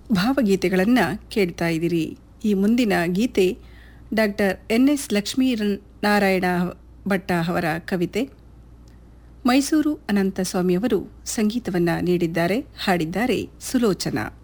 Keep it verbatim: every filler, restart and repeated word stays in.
ಭಾವಗೀತೆಗಳನ್ನು ಕೇಳ್ತಾ ಇದ್ದೀರಿ. ಈ ಮುಂದಿನ ಗೀತೆ doctor N S Lakshmi Narayana Bhatta ಅವರ ಕವಿತೆ. ಮೈಸೂರು ಅನಂತಸ್ವಾಮಿಯವರು ಸಂಗೀತವನ್ನು ನೀಡಿದ್ದಾರೆ, ಹಾಡಿದ್ದಾರೆ ಸುಲೋಚನಾ.